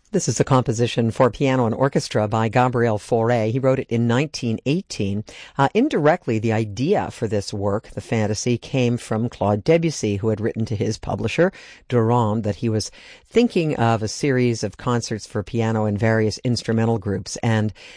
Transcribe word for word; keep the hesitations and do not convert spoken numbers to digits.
This is a composition for piano and orchestra by Gabriel Fauré. He wrote it in nineteen eighteen. Uh, indirectly, the idea for this work, the fantasy, came from Claude Debussy, who had written to his publisher, Durand, that he was thinking of a series of concerts for piano and various instrumental groups. And